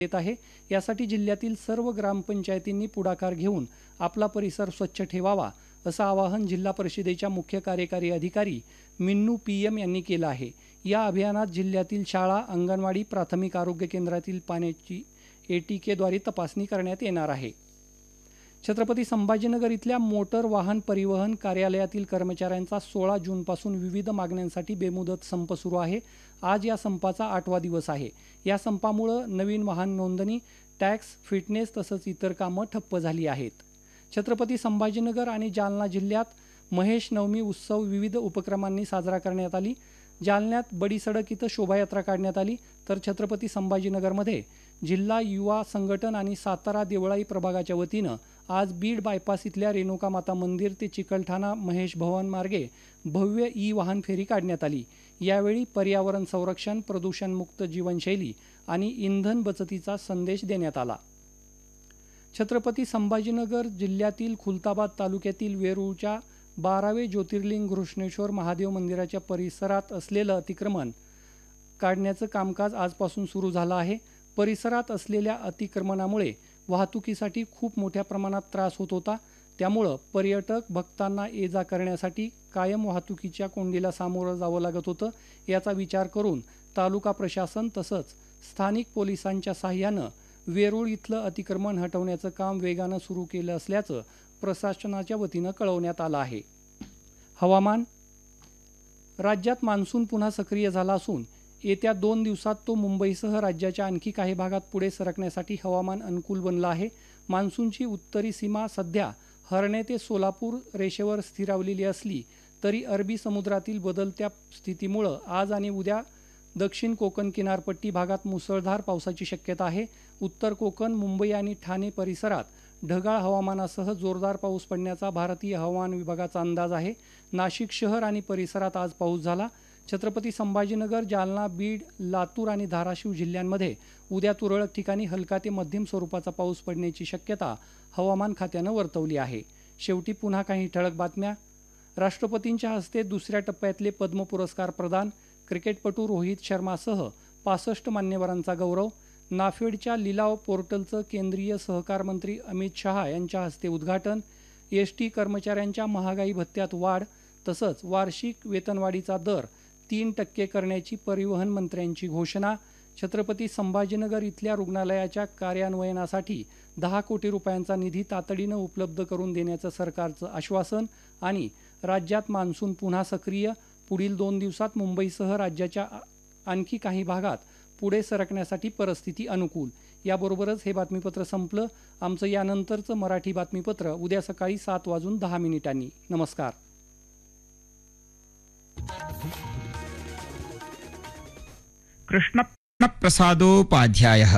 येत आहे। यासाठी जिल्ह्यातील सर्व ग्रामपंचायतींनी पुढाकार घेऊन आपला परिसर स्वच्छ ठेवावा असं आवाहन जिल्हा परिषदेच्या मुख्य कार्यकारी अधिकारी मिन्नू PM यांनी केलं आहे। या अभियानात जिल्ह्यातील शाळा, अंगणवाडी, प्राथमिक आरोग्य केंद्रातील पाण्याची ATK द्वारे तपासणी करण्यात येणार आहे। छत्रपती संभाजीनगर इथल्या मोटर वाहन परिवहन कार्यालयातील कर्मचाऱ्यांचा 16 जूनपासून विविध मागण्यांसाठी बेमुदत संप सुरू आहे। आज या संपाचा 8वा दिवस आहे। या संपामुळे नवीन वाहन नोंदणी, टॅक्स, फिटनेस तसंच इतर कामं ठप्प झाली आहेत। छत्रपती संभाजीनगर आणि जालना जिल्ह्यात महेश नवमी उत्सव विविध उपक्रमांनी साजरा करण्यात आली। जालन्यात बडी सडक इथं शोभायात्रा काढण्यात आली, तर छत्रपती संभाजीनगरमध्ये जिल्हा युवा संघटन आणि सातारा देवळाई प्रभागाच्या वतीनं आज बीड बायपास इथल्या रेणुका माता मंदिर ते चिकलठाणा महेश भवन मार्गे भव्य वाहन फेरी काढण्यात आली। यावेळी पर्यावरण संरक्षण, प्रदूषणमुक्त जीवनशैली आणि इंधन बचतीचा संदेश देण्यात आला। छत्रपती संभाजीनगर जिल्ह्यातील खुलताबाद तालुक्यातील वेरूळच्या 12वे ज्योतिर्लिंग घृष्णेश्वर महादेव मंदिराच्या परिसरात असलेलं अतिक्रमण काढण्याचं कामकाज आजपासून सुरू झालं आहे। परिसरात असलेल्या अतिक्रमणामुळे वाहतुकीसाठी खूप मोठ्या प्रमाणात त्रास होत होता। त्यामुळं पर्यटक भक्तांना ये-जा करण्यासाठी कायम वाहतुकीच्या कोंडीला सामोरं जावं लागत होतं। याचा विचार करून तालुका प्रशासन तसंच स्थानिक पोलिसांच्या साहाय्यानं वेरूळ इथलं अतिक्रमण हटवण्याचं काम वेगानं सुरू केलं असल्याचं प्रशासनाच्या वतीनं कळवण्यात आलं आहे। हवामान। राज्यात मान्सून पुन्हा सक्रिय झाला असून येत्या 2 दिवसात तो मुंबईसह राज्याच्या आणखी काही भागात पुढे सरकण्यासाठी हवामान अनुकूल बनलं आहे। मान्सूनची उत्तरी सीमा सध्या हर्णे ते सोलापूर रेषेवर स्थिरावलेली असली तरी अरबी समुद्रातील बदलत्या स्थितीमुळे आज आणि उद्या दक्षिण कोकण किनारपट्टी भागात मुसळधार पावसाची शक्यता आहे। उत्तर कोकण, मुंबई आणि ठाणे परिसरात ढगाळ हवामानासह जोरदार पाऊस पडण्याचा भारतीय हवामान विभागाचा अंदाज आहे। नाशिक शहर आणि परिसरात आज पाऊस झाला। छत्रपती संभाजीनगर, जालना, बीड, लातूर आणि धाराशिव जिल्ह्यांमध्ये उद्या तुरळक ठिकाणी हलका ते मध्यम स्वरूपाचा पाऊस पडण्याची शक्यता हवामान खात्यानं वर्तवली आहे। शेवटी पुन्हा काही ठळक बातम्या। राष्ट्रपतींच्या हस्ते दुसऱ्या टप्प्यातले पद्म पुरस्कार प्रदान। क्रिकेटपटू रोहित शर्मासह 65 मान्यवरांचा गौरव। नाफेडच्या लिलाव पोर्टलचं केंद्रीय सहकार मंत्री अमित शहा यांच्या हस्ते उद्घाटन। ST कर्मचाऱ्यांच्या महागाई भत्त्यात वाढ तसंच वार्षिक वेतनवाढीचा दर 3% करण्याची परिवहन मंत्र्यांची घोषणा। छत्रपती संभाजीनगर इथल्या रुग्णालयाच्या कार्यान्वयनासाठी 10 कोटी रुपयांचा निधी तातडीनं उपलब्ध करून देण्याचं सरकारचं आश्वासन। आणि राज्यात मान्सून पुन्हा सक्रिय, पुढील 2 दिवसात मुंबईसह राज्याच्या आणखी काही भागात पुढे सरकण्यासाठी परिस्थिती अनुकूल। याबरोबरच हे बातमीपत्र संपलं। आमचं यानंतरचं मराठी बातमीपत्र उद्या सकाळी 7:10 नमस्कार। कृष्ण प्रसादोपाध्यायः।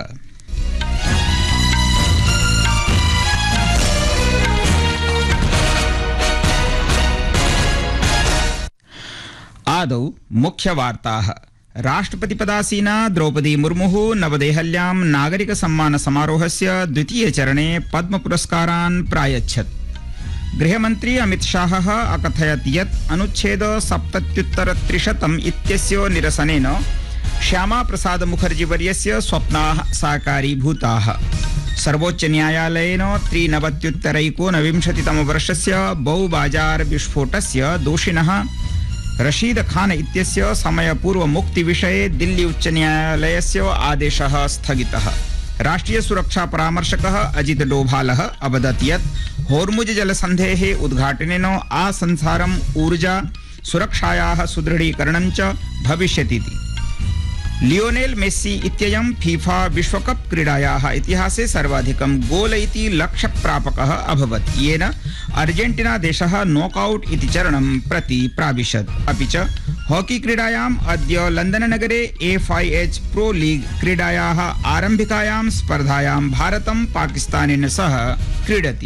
आदौ मुख्यवार्ताः। राष्ट्रपतिपदासीना द्रौपदी मुर्मुः नवदेहल्यां नागरिकसम्मानसमारोहस्य द्वितीयचरणे पद्मपुरस्कारान् प्रायच्छत्। गृहमन्त्री अमित शाहः अकथयत् यत् अनुच्छेद 77 इत्यस्य निरसनेन श्यामाप्रसाद मुखर्जीवर्यस्य स्वप्नाः साकारीभूताः। सर्वोच्चन्यायालयेन 93-एकोनविंशतितमवर्षस्य बहुबाजार विस्फोटस्य दोषिणः रशीद खान इत्यस्य समयपूर्वमुक्तिविषये दिल्ली उच्चन्यायालयस्य आदेशः स्थगितः। राष्ट्रीय सुरक्षा परामर्शकः अजित डोभालः अवदत् यत् होर्मुज जलसन्धेः उद्घाटनेन आसंसारम् ऊर्जा सुरक्षायाः सुदृढीकरणं च भविष्यतीति। लियोनेल मेस्सी इत्ययं फीफा विश्वकप क्रीडायाः इतिहासे सर्वाधिकं गोल इति लक्ष्यप्रापकः अभवत्, येन अर्जेंटीना देशः नॉकआउट इति चरणं प्रति प्राविशत्। अपि च हॉकी क्रीडायाम् अद्य लण्डननगरे FIH प्रो लीग क्रीडायाः आरम्भिकायां स्पर्धायां भारतं पाकिस्तानेन सह क्रीडति।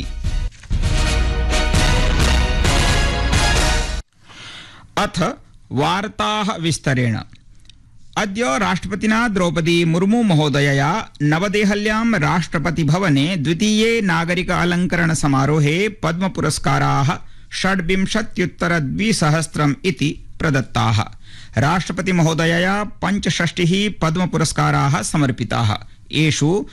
अथ वार्ताः विस्तरेण। अद्य राष्ट्रपतिना द्रौपदी मुर्मू महोदयया नवदेहल्यां राष्ट्रपतिभवने द्वितीये नागरिक अलङ्करण समारोहे पद्मपुरस्काराः 26,200 इति प्रदत्ताः। राष्ट्रपति महोदयया 65 पद्मपुरस्काराः समर्पिताः। येषु